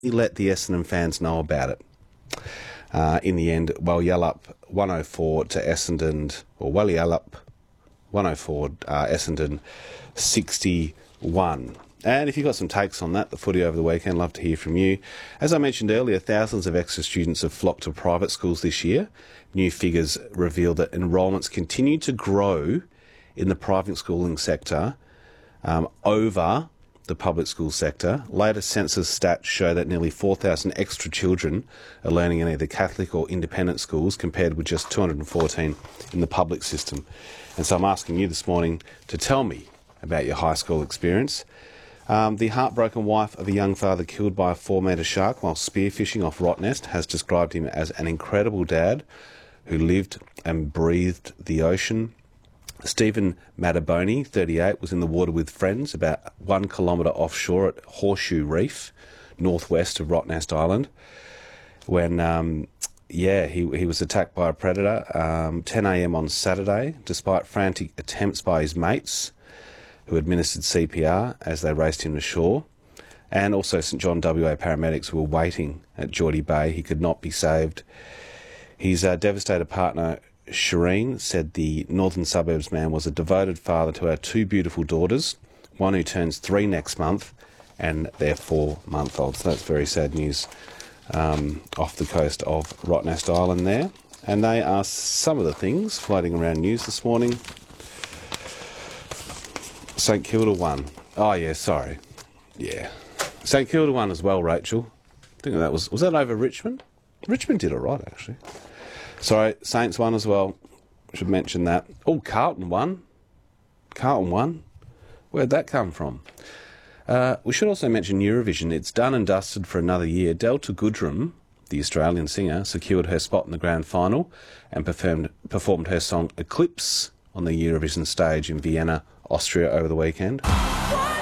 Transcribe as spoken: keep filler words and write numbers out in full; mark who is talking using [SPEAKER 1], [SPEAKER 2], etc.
[SPEAKER 1] let the Essendon fans know about it. Uh, in the end, Walyalup one oh four to Essendon, or Walyalup one oh four, uh, Essendon sixty-one. And if you've got some takes on that, the footy over the weekend, love to hear from you. As I mentioned earlier, thousands of extra students have flocked to private schools this year. New figures reveal that enrolments continue to grow in the private schooling sector um, over the public school sector. Latest census stats show that nearly four thousand extra children are learning in either Catholic or independent schools, compared with just two hundred fourteen in the public system. And so I'm asking you this morning to tell me about your high school experience. Um, the heartbroken wife of a young father killed by a four-metre shark while spearfishing off Rottnest has described him as an incredible dad who lived and breathed the ocean. Stephen Mataboni, thirty-eight, was in the water with friends about one kilometre offshore at Horseshoe Reef, northwest of Rottnest Island, when, um, yeah, he, he was attacked by a predator, um, ten a m on Saturday, despite frantic attempts by his mates, who administered C P R as they raced him to shore, and also St John W A paramedics who were waiting at Geordie Bay. He could not be saved. His uh, devastated partner, Shireen, said the Northern Suburbs man was a devoted father to our two beautiful daughters, one who turns three next month, and their four-month-old. So that's very sad news um, off the coast of Rottnest Island there. And they are some of the things floating around news this morning. St Kilda won. Oh, yeah, sorry. Yeah. St Kilda won as well, Rachel. I think that was... Was that over Richmond? Richmond did all right, actually. Sorry, Saints won as well. Should mention that. Oh, Carlton won. Carlton won. Where'd that come from? Uh, we should also mention Eurovision. It's done and dusted for another year. Delta Goodrem, the Australian singer, secured her spot in the grand final and performed, performed her song Eclipse on the Eurovision stage in Vienna, Austria over the weekend.